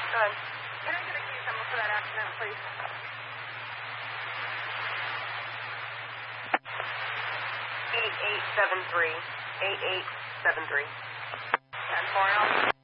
Good. Can I get a case number for that accident, please? 8873. 8873. 10-4.